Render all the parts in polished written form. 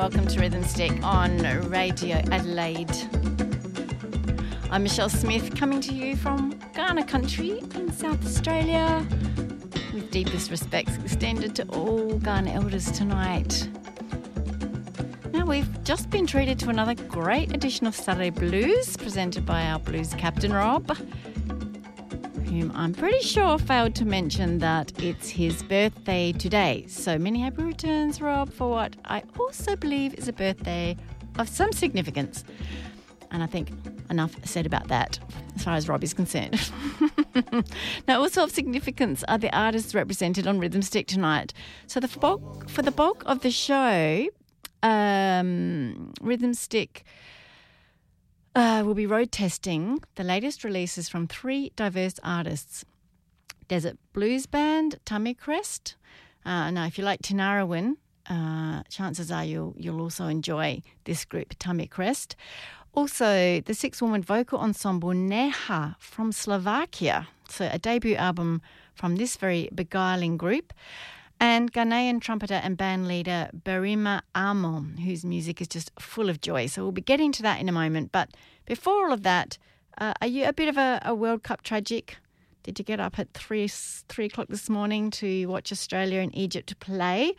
Welcome to Rhythm Stick on Radio Adelaide. I'm Michelle Smith, coming to you from Kaurna Country in South Australia, with deepest respects extended to all Kaurna elders tonight. Now, we've just been treated to another great edition of Saturday Blues, presented by our blues captain, Rob, whom I'm pretty sure failed to mention that it's his birthday today. So many happy returns, Rob, for what I also believe is a birthday of some significance. And I think enough said about that as far as Rob is concerned. Now, also of significance are the artists represented on Rhythm Stick tonight. So for the bulk of the show, Rhythm Stick we'll be road testing the latest releases from three diverse artists. Desert Blues Band, Tummy Crest. Now, if you like Tinariwen, chances are you'll also enjoy this group, Tummy Crest. Also, the six-woman vocal ensemble Neha from Slovakia. So a debut album from this very beguiling group. And Ghanaian trumpeter and band leader Barima Amon, whose music is just full of joy. So we'll be getting to that in a moment. But before all of that, are you a bit of a World Cup tragic? Did you get up at 3 o'clock this morning to watch Australia and Egypt play?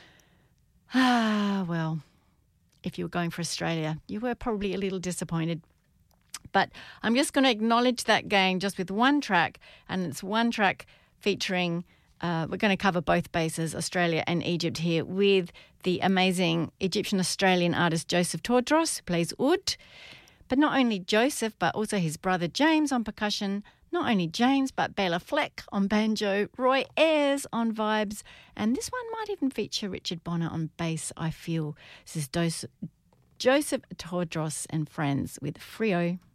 Well, if you were going for Australia, you were probably a little disappointed. But I'm just going to acknowledge that game just with one track, and it's one track featuring... we're going to cover both bases, Australia and Egypt here, with the amazing Egyptian-Australian artist Joseph Todros, who plays oud. But not only Joseph, but also his brother James on percussion. Not only James, but Bela Fleck on banjo, Roy Ayers on vibes, and this one might even feature Richard Bonner on bass, I feel. This is Joseph Todros and friends with Frio.